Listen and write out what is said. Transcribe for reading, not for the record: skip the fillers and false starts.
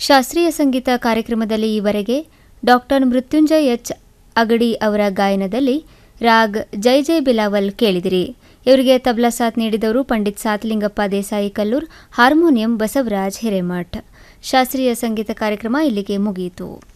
ಶಾಸ್ತ್ರೀಯ ಸಂಗೀತ ಕಾರ್ಯಕ್ರಮದಲ್ಲಿ ಈವರೆಗೆ ಡಾಕ್ಟರ್ ಮೃತ್ಯುಂಜಯ ಎಚ್ ಅಗಡಿ ಅವರ ಗಾಯನದಲ್ಲಿ ರಾಗ್ ಜೈ ಜೈ ಬಿಲಾವಲ್ ಕೇಳಿದಿರಿ. ಇವರಿಗೆ ತಬಲಾ ಸಾಥ್ ನೀಡಿದವರು ಪಂಡಿತ್ ಸಾತ್ಲಿಂಗಪ್ಪ ದೇಸಾಯಿ ಕಲ್ಲೂರ್, ಹಾರ್ಮೋನಿಯಂ ಬಸವರಾಜ್ ಹಿರೇಮಠ್. ಶಾಸ್ತ್ರೀಯ ಸಂಗೀತ ಕಾರ್ಯಕ್ರಮ ಇಲ್ಲಿಗೆ ಮುಗಿಯಿತು.